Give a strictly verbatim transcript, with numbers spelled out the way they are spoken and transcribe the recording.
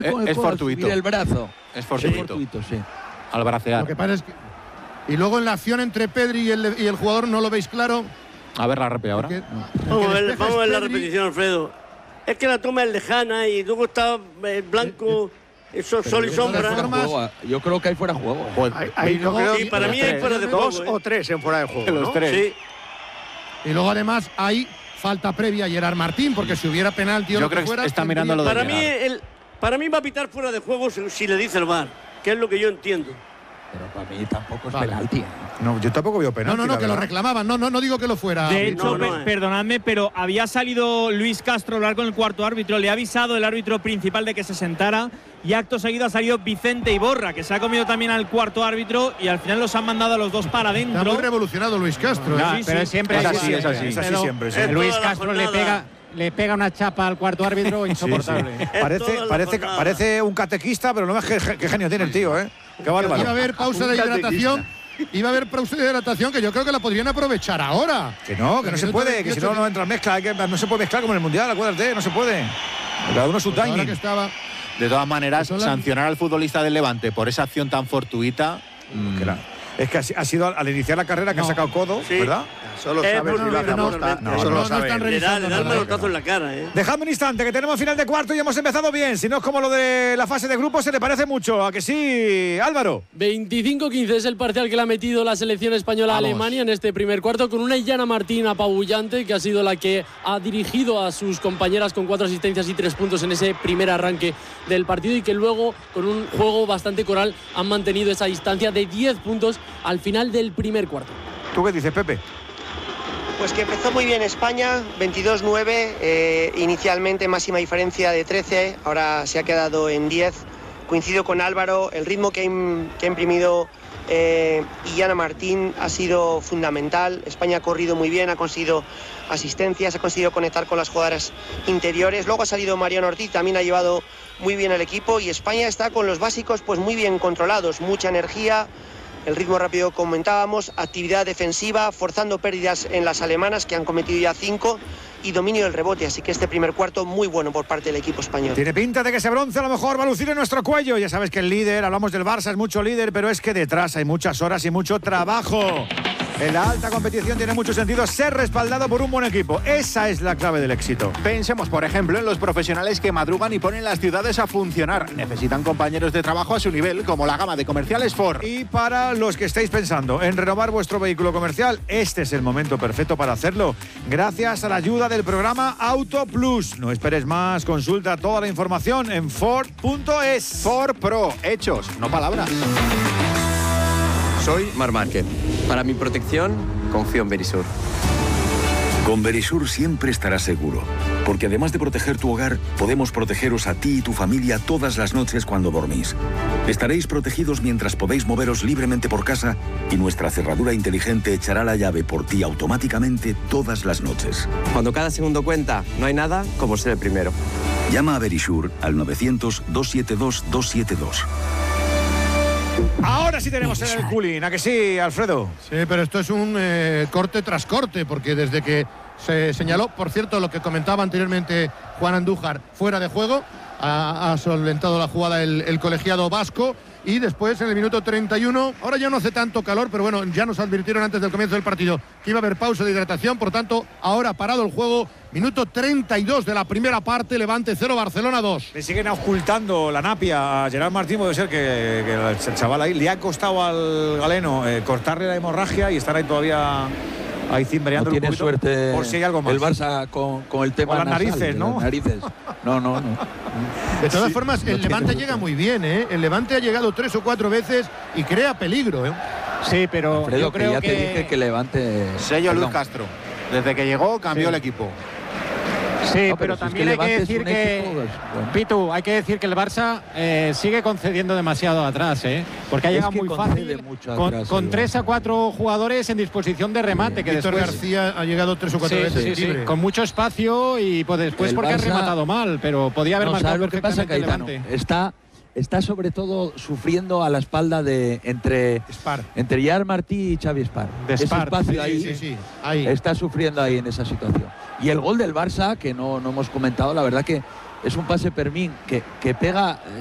Es, con el es codo, fortuito. subir el brazo. Es fortuito. Es fortuito, sí. Al bracear. Lo que pasa es que… Y luego en la acción entre Pedri y el, y el jugador, ¿no lo veis claro? A ver la repe ahora. Porque, Vamos a ver, vamos a ver la Pedri. repetición, Alfredo. Es que la toma es lejana y luego está eh, blanco, eso, sol y de sombra. todas formas, Juego, yo creo que hay fuera juego. Joder, Ahí, ahí yo creo Sí, para que mí hay fuera de dos juego, ¿eh? o tres en fuera de juego, los ¿no? tres. Sí. Y luego además hay falta previa a Gerard Martín, porque si hubiera penalti o Yo lo creo que fuera… está tendría- mirando lo de Para mí, Gerard. el, para mí va a pitar fuera de juego si, si le dice el V A R, que es lo que yo entiendo. Pero para mí tampoco es Vale. penalti. ¿eh? No, yo tampoco veo No, penalti. no, no, la que lo verdad. reclamaban. No, no, no digo que lo fuera. De hecho, no, no, per- eh. perdonadme, pero había salido Luis Castro a hablar con el cuarto árbitro, le ha avisado el árbitro principal de que se sentara y acto seguido ha salido Vicente Iborra, que se ha comido también al cuarto árbitro y al final los han mandado a los dos para Está muy adentro. revolucionado Luis Castro. No, ¿eh? Sí, pero sí. siempre Es hay- así, es así. Es así Pero siempre. sí. Es Luis toda la Castro le jornada. pega, le pega una chapa al cuarto árbitro insoportable. Es Parece, toda la parece, jornada. parece un catequista, pero no ves qué, qué genio tiene el tío, ¿eh? Qué Iba a bárbaro. haber pausa de hidratación. Iba a haber pausa de hidratación que yo creo que la podrían aprovechar ahora. Que no, que no se Minuto puede, que si no, veintiocho. no entra en mezcla. Hay que, no se puede mezclar como en el Mundial, acuérdate, no se puede. Cada uno su Ahora timing. que estaba… De todas maneras, Son las- sancionar al futbolista del Levante por esa acción tan fortuita. mm, Que era- Es que ha, ha sido al, al iniciar la carrera que No. ha sacado codo, Sí. ¿verdad? Eso lo Eh, sabe pero si lo hace no, aposta. no, Eso no, lo no sabe. están Le da, revisando le da el nada. manotazo en la cara, ¿eh? Dejadme un instante, que tenemos final de cuarto y hemos empezado bien. Si no es como lo de la fase de grupos, se le parece mucho. ¿A que sí, Álvaro? veinticinco quince es el parcial que le ha metido la selección española a Vamos. Alemania en este primer cuarto, con una Illana Martín apabullante, que ha sido la que ha dirigido a sus compañeras con cuatro asistencias y tres puntos en ese primer arranque del partido, y que luego, con un juego bastante coral, han mantenido esa distancia de diez puntos al final del primer cuarto. ¿Tú qué dices, Pepe? Pues que empezó muy bien España, veintidós nueve, eh, inicialmente máxima diferencia de trece, ahora se ha quedado en diez. Coincido con Álvaro, el ritmo que ha, im- que ha imprimido eh, Illana Martín ha sido fundamental. España ha corrido muy bien, ha conseguido asistencias, ha conseguido conectar con las jugadoras interiores. Luego ha salido Mariano Ortiz, también ha llevado muy bien al equipo, y España está con los básicos pues muy bien controlados, mucha energía. El ritmo rápido comentábamos, actividad defensiva, forzando pérdidas en las alemanas, que han cometido ya cinco, y dominio del rebote. Así que este primer cuarto muy bueno por parte del equipo español. Tiene pinta de que ese bronce a lo mejor va a lucir en nuestro cuello. Ya sabes que el líder, hablamos del Barça, es mucho líder, pero es que detrás hay muchas horas y mucho trabajo. En la alta competición tiene mucho sentido ser respaldado por un buen equipo. Esa es la clave del éxito. Pensemos, por ejemplo, en los profesionales que madrugan y ponen las ciudades a funcionar. Necesitan compañeros de trabajo a su nivel, como la gama de comerciales Ford. Y para los que estéis pensando en renovar vuestro vehículo comercial, este es el momento perfecto para hacerlo, gracias a la ayuda del programa Auto Plus. No esperes más, consulta toda la información en Ford punto es. Ford Pro, hechos, no palabras. Soy Mar Márquez. Para mi protección, confío en Verisur. Con Verisur siempre estarás seguro, porque además de proteger tu hogar, podemos protegeros a ti y tu familia todas las noches cuando dormís. Estaréis protegidos mientras podéis moveros libremente por casa, y nuestra cerradura inteligente echará la llave por ti automáticamente todas las noches. Cuando cada segundo cuenta, no hay nada como ser el primero. Llama a Verisur al novecientos, doscientos setenta y dos, doscientos setenta y dos. Ahora sí tenemos el cooling, ¿a que sí, Alfredo? Sí, pero esto es un eh, corte tras corte, porque desde que se señaló, por cierto, lo que comentaba anteriormente Juan Andújar, fuera de juego, ha, ha solventado la jugada el, el colegiado vasco, y después en el minuto treinta y uno, ahora ya no hace tanto calor, pero bueno, ya nos advirtieron antes del comienzo del partido que iba a haber pausa de hidratación, por tanto, ahora parado el juego, minuto treinta y dos de la primera parte, Levante cero, Barcelona dos. Le siguen ocultando la napia a Gerard Martín, puede ser que, que el chaval ahí le ha costado al galeno eh, cortarle la hemorragia y estar ahí todavía ahí cimbreando No un tiene poquito, suerte por si hay algo más. el Barça con, con el tema Con las nasal, narices, de ¿no? las narices. No, no, no. De todas Sí, formas, no el tiene Levante mucho. llega muy bien, ¿eh? El Levante ha llegado tres o cuatro veces y crea peligro, ¿eh? Sí, pero Alfredo, yo que creo ya que… te dije que Levante… Sello Luis Perdón. Castro. Desde que llegó, cambió Sí. el equipo. Sí, No, pero, pero si es también que hay que Levante es decir un que… equipo, pues, bueno. Pitu, hay que decir que el Barça eh, sigue concediendo demasiado atrás, ¿eh? Porque ha Es llegado que muy concede fácil mucho con, atrás, con el tres Barça. a cuatro jugadores en disposición de remate, que Víctor después… García ha llegado tres o cuatro Sí, veces sí, sí, libre. con mucho espacio y pues después El porque ha Barça- rematado mal, pero podía haber No, marcado ¿sabes lo que pasa, perfectamente Caetano? Levante. Está, está sobre todo sufriendo a la espalda de entre, Spar. entre Gerard Martí y Xavi Spar. De Ese Spar, espacio Sí, ahí sí, sí, ahí. está sufriendo ahí en esa situación. Y el gol del Barça, que no, no hemos comentado, la verdad que es un pase Fermín que, que pega